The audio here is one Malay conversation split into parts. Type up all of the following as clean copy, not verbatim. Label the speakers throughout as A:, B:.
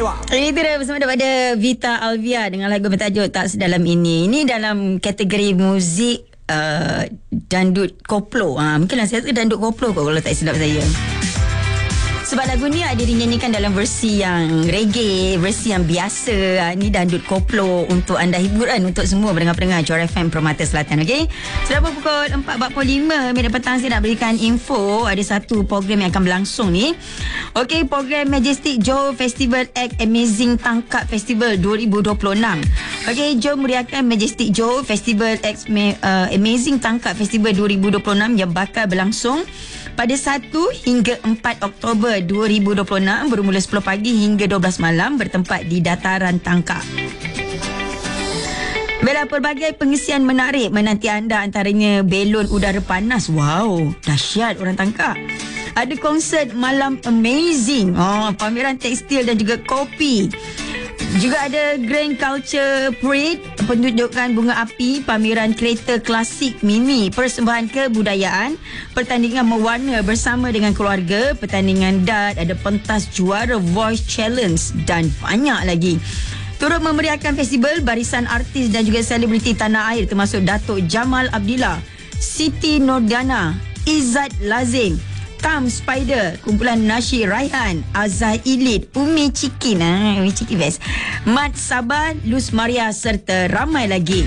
A: Itu dah bersama daripada Vita Alvia dengan lagu bertajuk Tak Sedalam Ini. Ini dalam kategori muzik dandut koplo. Mungkinlah saya rasa dandut koplo kot kalau tak silap saya. Sebab lagu ni ada dinyanyikan dalam versi yang reggae, versi yang biasa. Ini dandut koplo untuk anda, hiburan untuk semua pendengar-pendengar Johor FM Permata Selatan. Okey. Sudah pukul 4.45 minit petang, saya nak berikan info. Ada satu program yang akan berlangsung ni. Okey, program Majestic Johor Festival Act Amazing Tangkap Festival 2026. Okey, jom meriahkan Majestic Johor Festival Act Amazing Tangkap Festival 2026 yang bakal berlangsung pada 1 hingga 4 Oktober 2026 bermula 10 pagi hingga 12 malam bertempat di Dataran Tangkap. Baiklah, pelbagai pengisian menarik menanti anda, antaranya belon udara panas. Wow, dahsyat orang tangkap. Ada konsert malam amazing. Pameran tekstil dan juga kopi. Juga ada Grand Culture Parade, penunjukan bunga api, pameran kereta klasik mini, persembahan kebudayaan, pertandingan mewarna bersama dengan keluarga, pertandingan dart, ada pentas juara voice challenge dan banyak lagi. Turut memeriahkan festival barisan artis dan juga selebriti tanah air termasuk Datuk Jamal Abdillah, Siti Nordana, Izzat Lazim, Tam Spider, kumpulan Nasyid Raihan, Azhar Elite, Umi Cikin, Umi Cikin best, Mat Sabah, Luz Maria serta ramai lagi.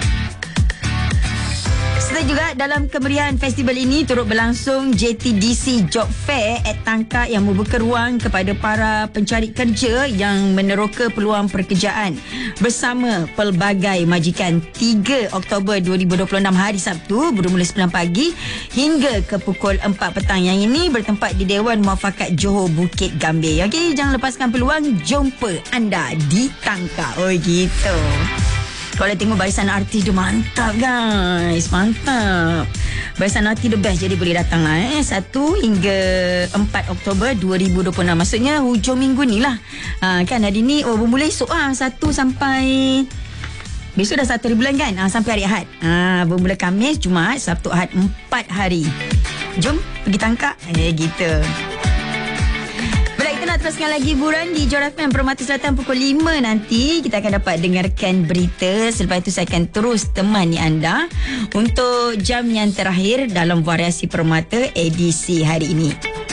A: Serta juga dalam kemeriahan festival ini turut berlangsung JTDC Job Fair at Tangkap yang membuka ruang kepada para pencari kerja yang meneroka peluang pekerjaan bersama pelbagai majikan. 3 Oktober 2026 hari Sabtu bermula 9 pagi hingga ke pukul 4 petang. Yang ini bertempat di Dewan Muafakat Johor Bukit Gambir. Okey, jangan lepaskan peluang, jumpa anda di Tangkap. Oh gitu. Kalau tengok barisan artis dia mantap guys, mantap. Barisan artis the best, jadi boleh datang lah 1 hingga 4 Oktober 2026. Maksudnya hujung minggu ni lah. Kan hari ni bermula esok 1 sampai besok dah 1 hari bulan kan, sampai hari Ahad. Bermula Khamis, Jumaat, Sabtu, Ahad, 4 hari. Jom pergi Tangkap gitu. Kita nak teruskan lagi hiburan di Johor FM Permata Selatan pukul 5 nanti. Kita akan dapat dengarkan berita. Selepas itu saya akan terus temani anda untuk jam yang terakhir dalam variasi Permata edisi hari ini.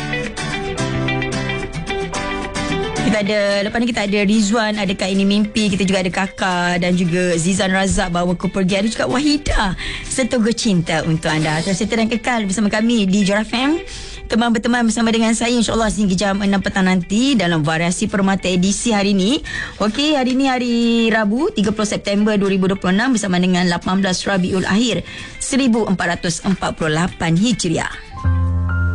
A: Kita ada, lepas ni kita ada Rizwan, ada Kak Ini Mimpi, kita juga ada Kakak dan juga Zizan Razak bawa aku pergi, ada juga Wahidah Setugu Cinta untuk anda. Terus serta dan kekal bersama kami di Johor FM. Teman berteman bersama dengan saya insyaAllah sehingga jam 6 petang nanti dalam variasi Permata edisi hari ini. Okey, hari ini hari Rabu 30 September 2026 bersama dengan 18 Rabiul Akhir 1448 Hijriah.